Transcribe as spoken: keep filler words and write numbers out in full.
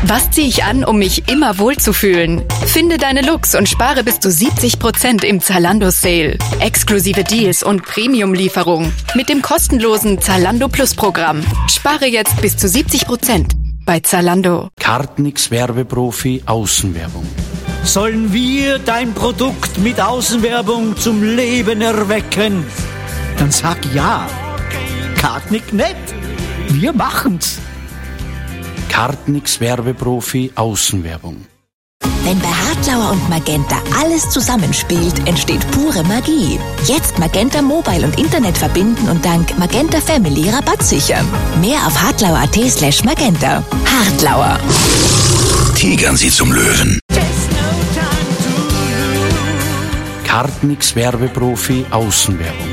Was ziehe ich an, um mich immer wohlzufühlen? Finde deine Looks und spare bis zu siebzig Prozent im Zalando Sale. Exklusive Deals und Premium-Lieferung mit dem kostenlosen Zalando Plus Programm. Spare jetzt bis zu siebzig Prozent bei Zalando. Kartnix Werbeprofi Außenwerbung. Sollen wir dein Produkt mit Außenwerbung zum Leben erwecken? Dann sag ja. Kartnick nicht. Wir machen's. Kartnix Werbeprofi Außenwerbung. Wenn bei Hartlauer und Magenta alles zusammenspielt, entsteht pure Magie. Jetzt Magenta Mobile und Internet verbinden und dank Magenta Family Rabatt sichern. Mehr auf hartlauer.at slash magenta. Hartlauer. Tigern Sie zum Löwen. Kartnix Werbeprofi Außenwerbung.